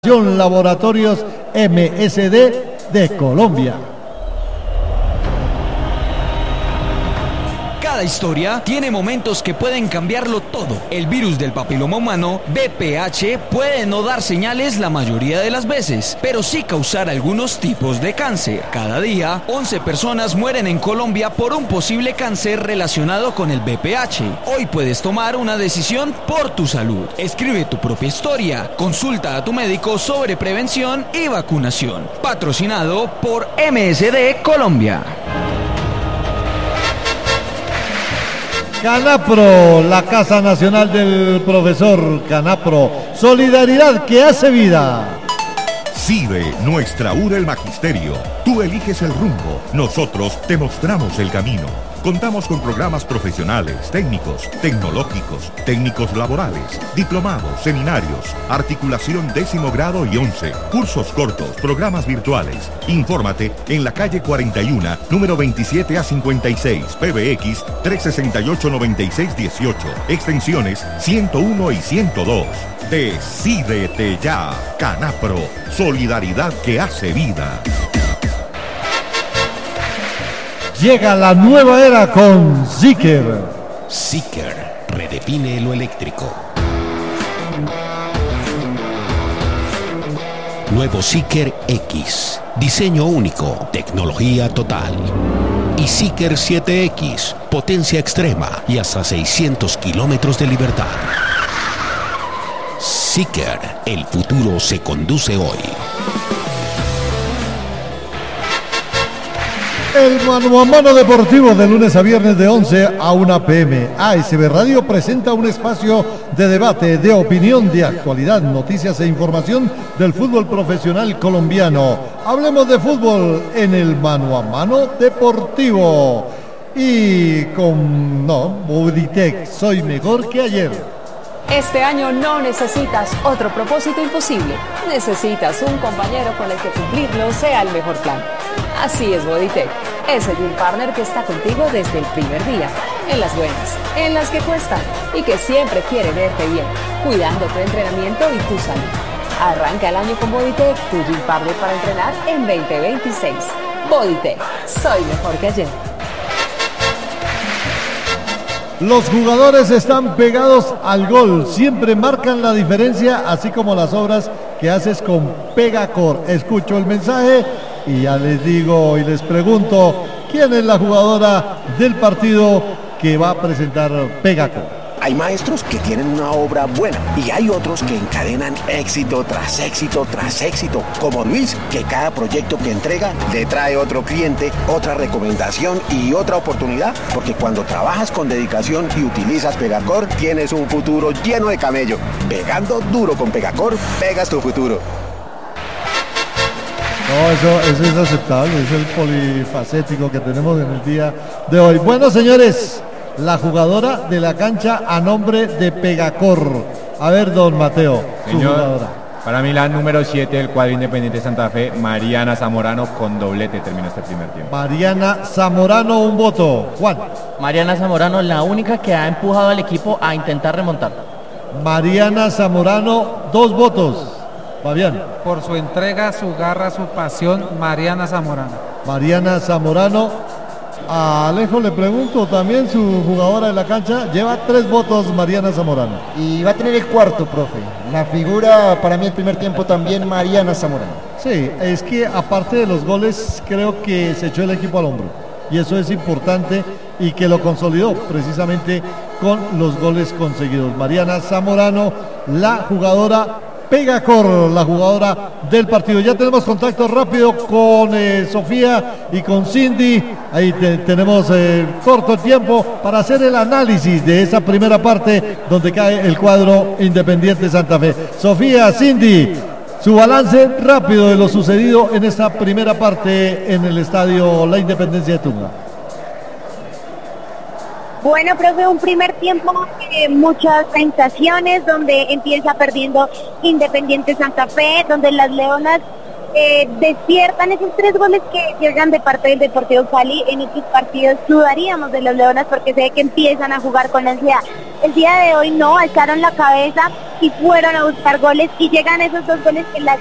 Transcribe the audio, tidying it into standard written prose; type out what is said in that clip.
Laboratorios MSD de Colombia. Cada historia tiene momentos que pueden cambiarlo todo. El virus del papiloma humano, VPH, puede no dar señales la mayoría de las veces, pero sí causar algunos tipos de cáncer. Cada día, 11 personas mueren en Colombia por un posible cáncer relacionado con el VPH. Hoy puedes tomar una decisión por tu salud. Escribe tu propia historia. Consulta a tu médico sobre prevención y vacunación. Patrocinado por MSD Colombia. Canapro, la Casa Nacional del Profesor. Canapro, solidaridad que hace vida. CIDE, nuestra URA el Magisterio. Tú eliges el rumbo, nosotros te mostramos el camino. Contamos con programas profesionales, técnicos, tecnológicos, técnicos laborales, diplomados, seminarios, articulación 10º grado y 11, cursos cortos, programas virtuales. Infórmate en la calle 41, número 27 a 56, PBX 368-9618, extensiones 101 y 102. Decídete ya, Canapro, solidaridad que hace vida. Llega la nueva era con Zeekr. Zeekr redefine lo eléctrico. Nuevo Zeekr X. Diseño único, tecnología total. Y Zeekr 7X, potencia extrema y hasta 600 kilómetros de libertad. Zeekr, el futuro se conduce hoy. El Mano a Mano Deportivo de lunes a viernes de 11 a 1 p.m. ASB Radio presenta un espacio de debate, de opinión, de actualidad, noticias e información del fútbol profesional colombiano. Hablemos de fútbol en el Mano a Mano Deportivo. Y con Bodytech, soy mejor que ayer. Este año no necesitas otro propósito imposible. Necesitas un compañero con el que cumplirlo sea el mejor plan. Así es Bodytech, ese gym partner que está contigo desde el primer día, en las buenas, en las que cuestan y que siempre quiere verte bien, cuidando tu entrenamiento y tu salud. Arranca el año con Bodytech, tu gym partner para entrenar en 2026. Bodytech, soy mejor que ayer. Los jugadores están pegados al gol, siempre marcan la diferencia, así como las obras que haces con Pegacor. Escucho el mensaje y ya les digo y les pregunto, ¿quién es la jugadora del partido que va a presentar Pegacor? Hay maestros que tienen una obra buena y hay otros que encadenan éxito tras éxito tras éxito, como Luis, que cada proyecto que entrega le trae otro cliente, otra recomendación y otra oportunidad, porque cuando trabajas con dedicación y utilizas Pegacor, tienes un futuro lleno de camello. Pegando duro con Pegacor, pegas tu futuro. No, eso es aceptable, es el polifacético que tenemos en el día de hoy. Bueno, señores, la jugadora de la cancha a nombre de Pegacor. A ver, don Mateo, su jugadora. Para mí la número 7 del cuadro Independiente Santa Fe, Mariana Zamorano, con doblete terminó este primer tiempo. Mariana Zamorano, un voto. Juan. Mariana Zamorano, la única que ha empujado al equipo a intentar remontar. Mariana Zamorano, 2 votos. Fabián. Por su entrega, su garra, su pasión, Mariana Zamorano. Mariana Zamorano. A Alejo le pregunto también, su jugadora de la cancha, lleva 3 votos Mariana Zamorano. Y va a tener el cuarto, profe. La figura para mí el primer tiempo también Mariana Zamorano. Sí, es que aparte de los goles, creo que se echó el equipo al hombro. Y eso es importante y que lo consolidó precisamente con los goles conseguidos. Mariana Zamorano, la jugadora Pegacor, la jugadora del partido. Ya tenemos contacto rápido con Sofía y con Cindy. Ahí tenemos corto tiempo para hacer el análisis de esa primera parte donde cae el cuadro Independiente Santa Fe. Sofía, Cindy, su balance rápido de lo sucedido en esta primera parte en el estadio La Independencia de Tunja. Bueno, profe, un primer tiempo de muchas sensaciones, donde empieza perdiendo Independiente Santa Fe, donde las Leonas despiertan esos 3 goles que llegan de parte del Deportivo Cali. En otros partidos dudaríamos de los Leonas porque se ve que empiezan a jugar con ansiedad. El día de hoy no, alzaron la cabeza y fueron a buscar goles y llegan esos 2 goles que las